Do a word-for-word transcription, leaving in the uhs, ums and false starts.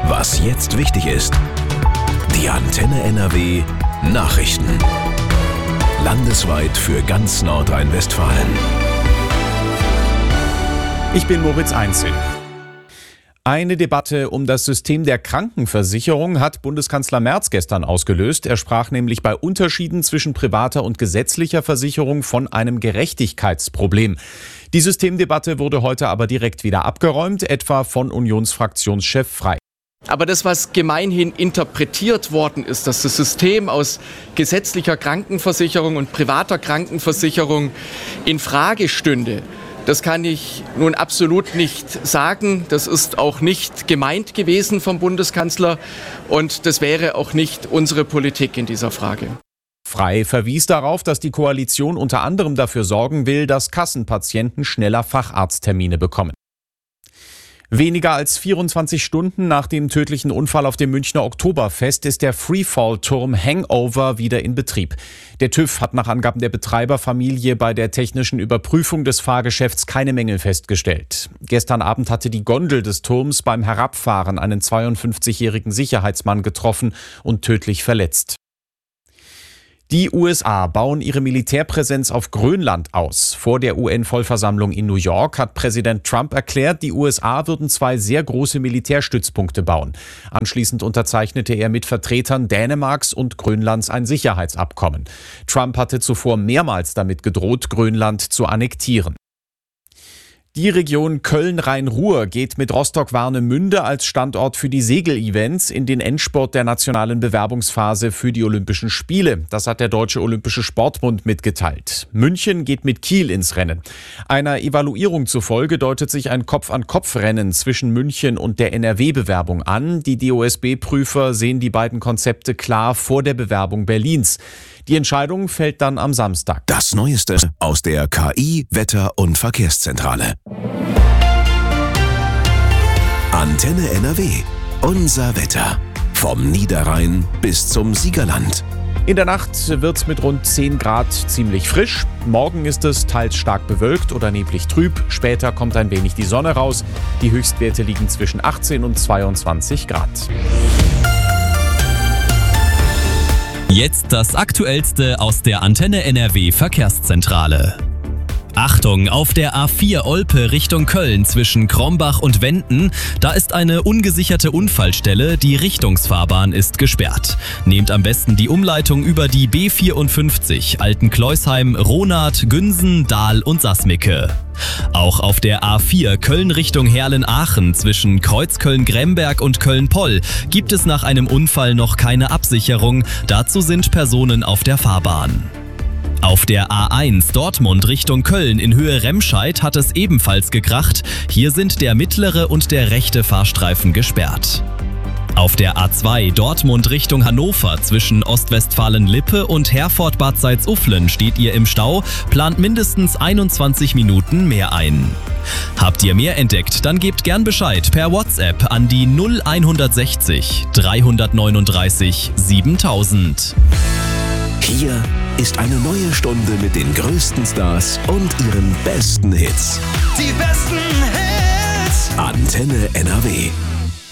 Was jetzt wichtig ist. Die Antenne N R W Nachrichten. Landesweit für ganz Nordrhein-Westfalen. Ich bin Moritz Einzel. Eine Debatte um das System der Krankenversicherung hat Bundeskanzler Merz gestern ausgelöst. Er sprach nämlich bei Unterschieden zwischen privater und gesetzlicher Versicherung von einem Gerechtigkeitsproblem. Die Systemdebatte wurde heute aber direkt wieder abgeräumt, etwa von Unionsfraktionschef Frey. Aber das, was gemeinhin interpretiert worden ist, dass das System aus gesetzlicher Krankenversicherung und privater Krankenversicherung in Frage stünde, das kann ich nun absolut nicht sagen. Das ist auch nicht gemeint gewesen vom Bundeskanzler und das wäre auch nicht unsere Politik in dieser Frage. Frey verwies darauf, dass die Koalition unter anderem dafür sorgen will, dass Kassenpatienten schneller Facharzttermine bekommen. Weniger als vierundzwanzig Stunden nach dem tödlichen Unfall auf dem Münchner Oktoberfest ist der Freefall-Turm Hangover wieder in Betrieb. Der TÜV hat nach Angaben der Betreiberfamilie bei der technischen Überprüfung des Fahrgeschäfts keine Mängel festgestellt. Gestern Abend hatte die Gondel des Turms beim Herabfahren einen zweiundfünfzigjährigen Sicherheitsmann getroffen und tödlich verletzt. Die U S A bauen ihre Militärpräsenz auf Grönland aus. Vor der U N-Vollversammlung in New York hat Präsident Trump erklärt, die U S A würden zwei sehr große Militärstützpunkte bauen. Anschließend unterzeichnete er mit Vertretern Dänemarks und Grönlands ein Sicherheitsabkommen. Trump hatte zuvor mehrmals damit gedroht, Grönland zu annektieren. Die Region Köln-Rhein-Ruhr geht mit Rostock-Warnemünde als Standort für die Segelevents in den Endspurt der nationalen Bewerbungsphase für die Olympischen Spiele. Das hat der Deutsche Olympische Sportbund mitgeteilt. München geht mit Kiel ins Rennen. Einer Evaluierung zufolge deutet sich ein Kopf-an-Kopf-Rennen zwischen München und der N R W-Bewerbung an. Die D O S B-Prüfer sehen die beiden Konzepte klar vor der Bewerbung Berlins. Die Entscheidung fällt dann am Samstag. Das Neueste aus der K I-, Wetter- und Verkehrszentrale. Antenne N R W. Unser Wetter. Vom Niederrhein bis zum Siegerland. In der Nacht wird es mit rund zehn Grad ziemlich frisch. Morgen ist es teils stark bewölkt oder neblig trüb. Später kommt ein wenig die Sonne raus. Die Höchstwerte liegen zwischen achtzehn und zweiundzwanzig Grad. Jetzt das Aktuellste aus der Antenne N R W Verkehrszentrale. Achtung, auf der A vier Olpe Richtung Köln zwischen Krombach und Wenden, da ist eine ungesicherte Unfallstelle, die Richtungsfahrbahn ist gesperrt. Nehmt am besten die Umleitung über die B vierundfünfzig, Altenkleusheim, Ronath, Günsen, Dahl und Sassmicke. Auch auf der A vier Köln Richtung Herlen-Aachen zwischen Kreuzköln-Gremberg und Köln-Poll gibt es nach einem Unfall noch keine Absicherung, dazu sind Personen auf der Fahrbahn. Auf der A eins Dortmund Richtung Köln in Höhe Remscheid hat es ebenfalls gekracht. Hier sind der mittlere und der rechte Fahrstreifen gesperrt. Auf der A zwei Dortmund Richtung Hannover zwischen Ostwestfalen-Lippe und Herford-Bad Salzuflen steht ihr im Stau, plant mindestens einundzwanzig Minuten mehr ein. Habt ihr mehr entdeckt, dann gebt gern Bescheid per WhatsApp an die null hundertsechzig dreihundertneununddreißig siebentausend. Hier ist eine neue Stunde mit den größten Stars und ihren besten Hits. Die besten Hits. Antenne N R W.